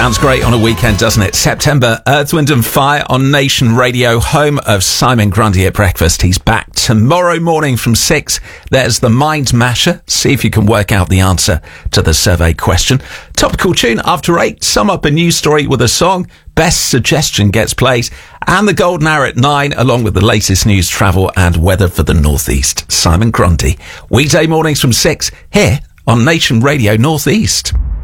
Sounds great on a weekend, doesn't it? September, Earth, Wind and Fire on Nation Radio, home of Simon Grundy at breakfast. He's back tomorrow morning from 6. There's the Mind Masher. See if you can work out the answer to the survey question. Topical tune after 8. Sum up a news story with a song. Best suggestion gets played. And the Golden Hour at 9, along with the latest news, travel and weather for the Northeast. Simon Grundy. Weekday mornings from 6, here on Nation Radio Northeast.